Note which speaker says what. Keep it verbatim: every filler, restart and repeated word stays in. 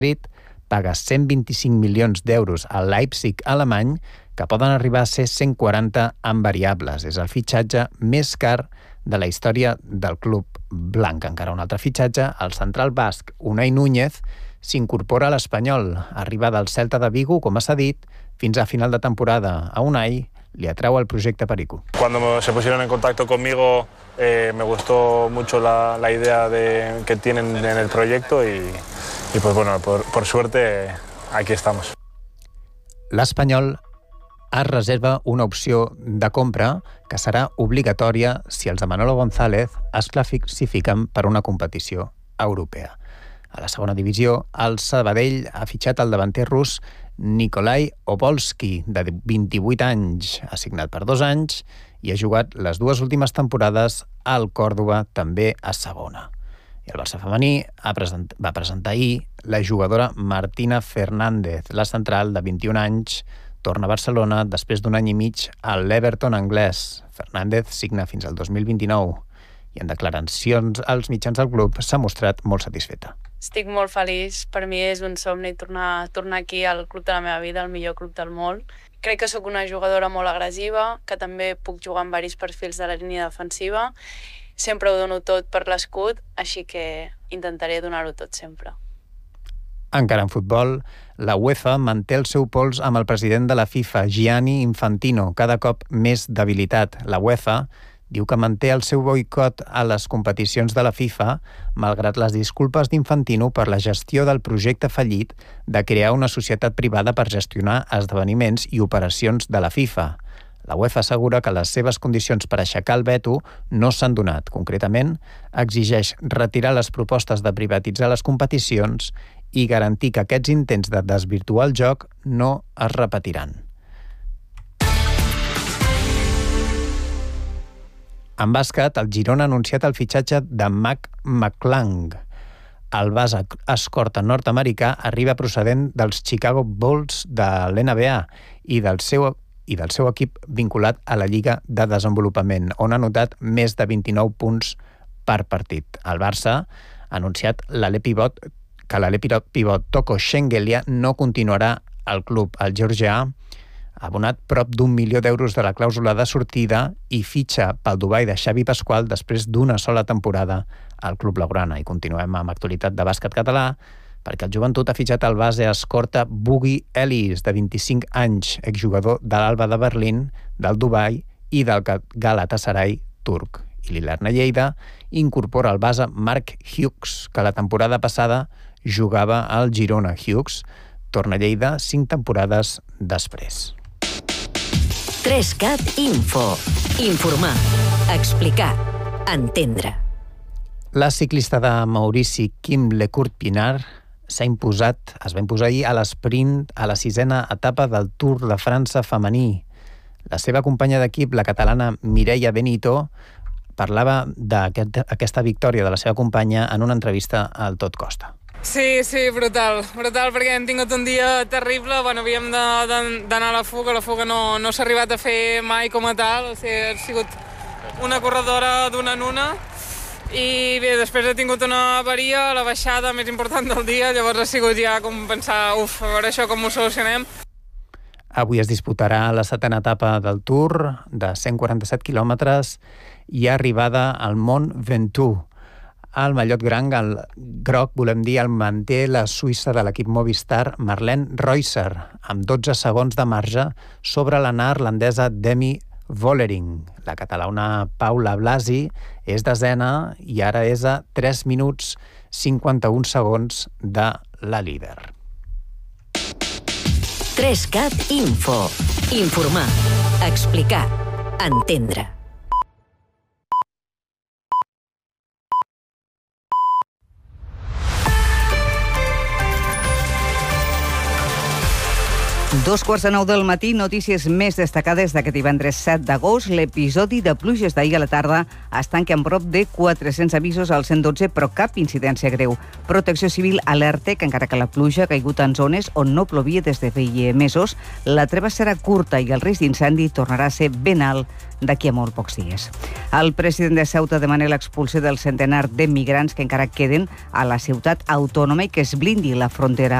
Speaker 1: Madrid paga cent vint-i-cinc milions d'euros al Leipzig alemany, que poden arribar a ser cent quaranta en variables. És el fitxatge més car de la història del club blanc. Encara un altre fitxatge, el central basc Unai Núñez s'incorpora a l'Espanyol. Arriba del Celta de Vigo, com s'ha dit, fins a final de temporada. A Unai li atrau el projecte Perico.
Speaker 2: Cuando se pusieron en contacto conmigo eh, me gustó mucho la, la idea de, que tienen en el proyecto y, y pues bueno, por, por suerte aquí estamos.
Speaker 1: L'Espanyol es reserva una opció de compra que serà obligatòria si els de Manolo González es classifiquen per una competició europea. A la segona divisió, el Sabadell ha fitxat el davanter rus Nikolai Obolski, de vint-i-vuit anys. Ha signat per dos anys i ha jugat les dues últimes temporades al Còrdova, també a segona. I el Barça femení ha present, va presentar ahir la jugadora Martina Fernández, la central de vint-i-un anys, torna a Barcelona després d'un any i mig a l'Everton anglès. Fernández signa fins al dos mil vint-i-nou i en declaracions als mitjans del club s'ha mostrat molt satisfeta.
Speaker 3: Estic molt feliç, per mi és un somni tornar, tornar aquí al club de la meva vida, el millor club del món. Crec que sóc una jugadora molt agressiva, que també puc jugar en diversos perfils de la línia defensiva. Sempre ho dono tot per l'escut, així que intentaré donar-ho tot sempre.
Speaker 1: Encara en futbol, la UEFA manté el seu pols amb el president de la FIFA, Gianni Infantino, cada cop més debilitat. La UEFA diu que manté el seu boicot a les competicions de la FIFA, malgrat les disculpes d'Infantino per la gestió del projecte fallit de crear una societat privada per gestionar esdeveniments i operacions de la FIFA. La UEFA assegura que les seves condicions per aixecar el veto no s'han donat. Concretament, exigeix retirar les propostes de privatitzar les competicions i garantir que aquests intents de desvirtuar el joc no es repetiran. En bàsquet, el Girona ha anunciat el fitxatge de Mac McClung. El base escorta nord-americà arriba procedent dels Chicago Bulls de l'N B A i del seu i del seu equip vinculat a la Lliga de Desenvolupament, on ha anotat més de vint-i-nou punts per partit. El Barça ha anunciat l'alè pivot que l'alè pivot Toko Shengelia no continuarà al club. El georgià ha abonat prop d'un milió d'euros de la clàusula de sortida i fitxa pel Dubai de Xavi Pasqual després d'una sola temporada al club blaugrana. I continuem amb actualitat de bàsquet català, perquè el Joventut ha fitxat el base escorta Boogie Ellis, de vint-i-cinc anys, exjugador de l'Alba de Berlín, del Dubai i del Galatasaray turc. I l'Ilerna Lleida incorpora el base Mark Hughes, que la temporada passada jugava al Girona. Hughes torna a Lleida cinc temporades després.
Speaker 4: tres cat Info. Informar, explicar, entendre.
Speaker 1: La ciclista de Maurici Kim Lecourt-Pinard s'ha imposat, es va imposar ahir a l'esprint a la sisena etapa del Tour de França femení. La seva companya d'equip, la catalana Mireia Benito, parlava d'aquesta victòria de la seva companya en una entrevista al Tot Costa.
Speaker 5: Sí, sí, brutal, brutal, perquè hem tingut un dia terrible, bueno, havíem d'anar a la fuga, la fuga no, no s'ha arribat a fer mai com a tal, o sigui, ha sigut una corredora d'una en una, i bé, després he tingut una avaria, la baixada més important del dia, llavors ha sigut ja com pensar, uf, a veure això com ho solucionem.
Speaker 1: Avui es disputarà la setena etapa del Tour, de cent quaranta-set quilòmetres, i arribada al Mont Ventoux. El mallot gran, el groc, volem dir, el manté la suïssa de l'equip Movistar, Marlene Reusser, amb dotze segons de marge sobre la neerlandesa Demi Vollering. La catalana Paula Blasi és desena i ara és a tres minuts cinquanta-un segons de la líder.
Speaker 4: tres cat Info. Informar, explicar, entendre.
Speaker 6: Dos quarts de nou del matí, notícies més destacades d'aquest divendres set d'agost. L'episodi de pluges d'ahir a la tarda es tanca amb prop de quatre-cents avisos al cent dotze, però cap incidència greu. Protecció Civil alerta que encara que la pluja ha caigut en zones on no plovia des de feia mesos, la treva serà curta i el risc d'incendi tornarà a ser ben alt d'aquí a molt pocs dies. El president de Ceuta demana l'expulsió del centenar de migrants que encara queden a la ciutat autònoma i que es blindi la frontera